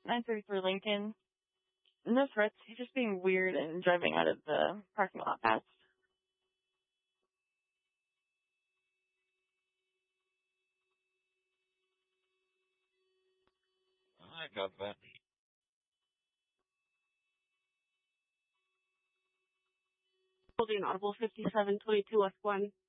934 Lincoln. No threats. He's just being weird and driving out of the parking lot fast. I got that. Holding audible 5722 West 1.